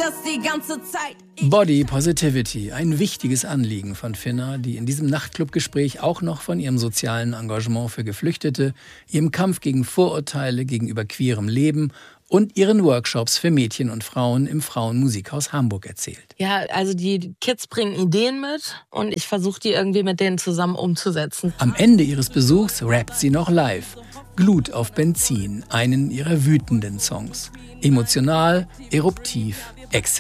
das die ganze Zeit. Body Positivity, ein wichtiges Anliegen von Finna, die in diesem Nachtclubgespräch auch noch von ihrem sozialen Engagement für Geflüchtete, ihrem Kampf gegen Vorurteile gegenüber queerem Leben und ihren Workshops für Mädchen und Frauen im Frauenmusikhaus Hamburg erzählt. Ja, also die Kids bringen Ideen mit und ich versuche die irgendwie mit denen zusammen umzusetzen. Am Ende ihres Besuchs rappt sie noch live. Glut auf Benzin, einen ihrer wütenden Songs. Emotional, eruptiv, exzessiv.